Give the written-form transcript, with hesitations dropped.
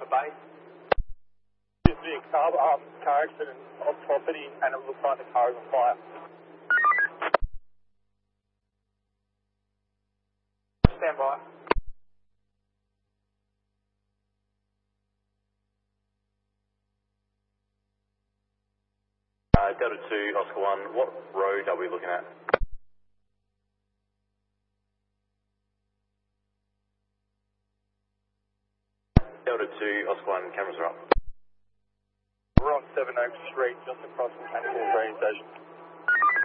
base. There's been a car accident on property and it looks like the car is on fire. Stand by. Delta 2, Oscar 1, what road are we looking at? Delta 2, Oscar 1, cameras are up. We're on 7 Oak Street, just across from Canterbury train station.